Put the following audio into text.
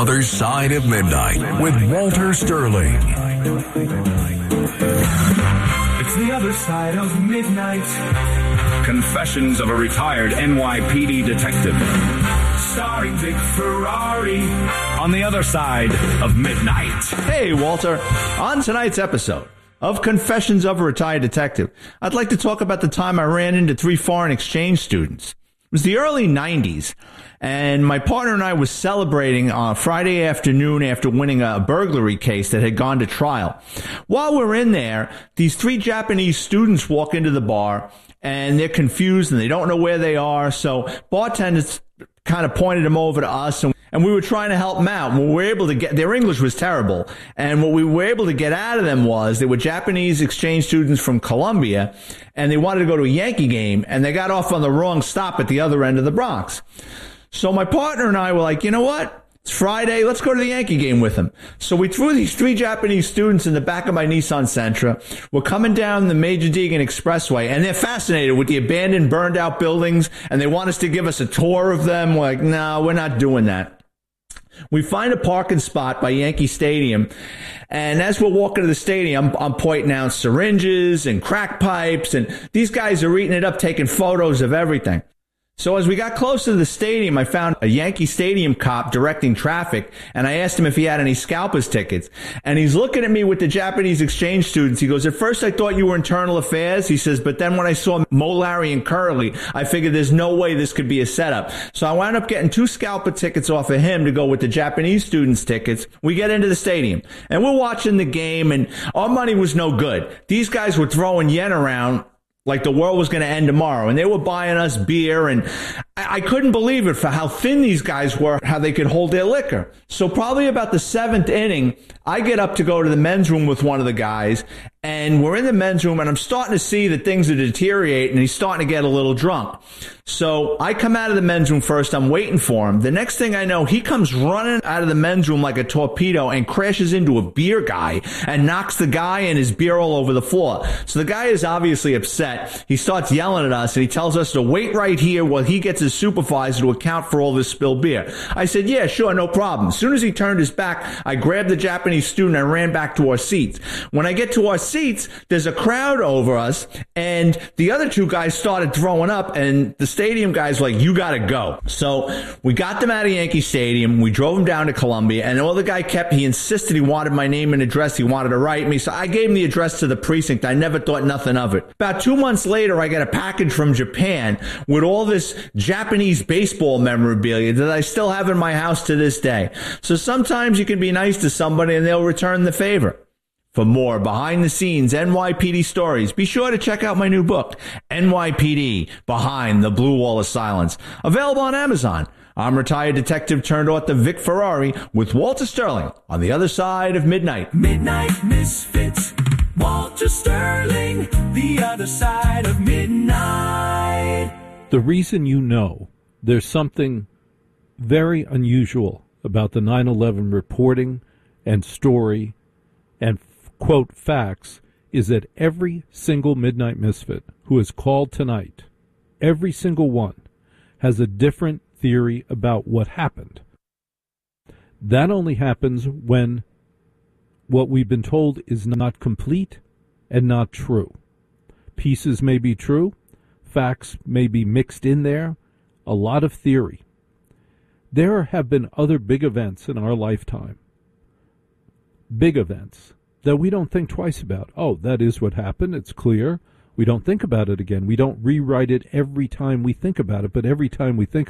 Other Side of Midnight with Walter Sterling. It's the other side of midnight. Confessions of a retired NYPD detective. Starring Vic Ferrari on the other side of midnight. Hey, Walter. On tonight's episode of Confessions of a Retired Detective, I'd like to talk about the time I ran into 3 foreign exchange students. It was the early 90s, and my partner and I was celebrating on Friday afternoon after winning a burglary case that had gone to trial. While we're in there, these 3 Japanese students walk into the bar, and they're confused, and they don't know where they are, so bartenders kind of pointed them over to us, and we were trying to help them out. What we were able to get, their English was terrible, and what we were able to get out of them was they were Japanese exchange students from Colombia, and they wanted to go to a Yankee game, and they got off on the wrong stop at the other end of the Bronx. So my partner and I were like, you know what? It's Friday. Let's go to the Yankee game with them. So we threw these 3 Japanese students in the back of my Nissan Sentra. We're coming down the Major Deegan Expressway, and they're fascinated with the abandoned, burned-out buildings, and they want us to give us a tour of them. We're like, no, we're not doing that. We find a parking spot by Yankee Stadium, and as we're walking to the stadium, I'm pointing out syringes and crack pipes, and these guys are eating it up, taking photos of everything. So as we got closer to the stadium, I found a Yankee Stadium cop directing traffic, and I asked him if he had any scalpers tickets. And he's looking at me with the Japanese exchange students. He goes, at first I thought you were internal affairs. He says, but then when I saw Mo, Larry, and Curly, I figured there's no way this could be a setup. So I wound up getting 2 scalper tickets off of him to go with the Japanese students' tickets. We get into the stadium, and we're watching the game, and our money was no good. These guys were throwing yen around like the world was going to end tomorrow. And they were buying us beer, and I couldn't believe it for how thin these guys were, how they could hold their liquor. So probably about the 7th inning, I get up to go to the men's room with one of the guys, and we're in the men's room, and I'm starting to see that things are deteriorating, and he's starting to get a little drunk. So I come out of the men's room first. I'm waiting for him. The next thing I know, he comes running out of the men's room like a torpedo and crashes into a beer guy and knocks the guy and his beer all over the floor. So the guy is obviously upset. He starts yelling at us, and he tells us to wait right here while he gets his supervisor to account for all this spilled beer. I said, yeah, sure, no problem. As soon as he turned his back, I grabbed the Japanese student and ran back to our seats. When I get to our seats, there's a crowd over us, and the other 2 guys started throwing up, and the stadium guys were like, you gotta go. So we got them out of Yankee Stadium. We drove them down to Columbia, and all the guy he insisted he wanted my name and address. He wanted to write me. So I gave him the address to the precinct. I never thought nothing of it. About 2 months later, I get a package from Japan with all this Japanese baseball memorabilia that I still have in my house to this day. So sometimes you can be nice to somebody and they'll return the favor. For more behind-the-scenes NYPD stories, be sure to check out my new book, NYPD Behind the Blue Wall of Silence, available on Amazon. I'm retired detective turned author Vic Ferrari with Walter Sterling on the other side of midnight. Midnight Misfits, Walter Sterling, the other side of midnight. The reason you know there's something very unusual about the 9/11 reporting and story and quote facts is that every single Midnight Misfit who is called tonight, every single one, has a different theory about what happened. That only happens when what we've been told is not complete and not true. Pieces may be true, facts may be mixed in there, a lot of theory. There have been other big events in our lifetime, big events, that we don't think twice about. Oh, that is what happened. It's clear. We don't think about it again. We don't rewrite it every time we think about it, but every time we think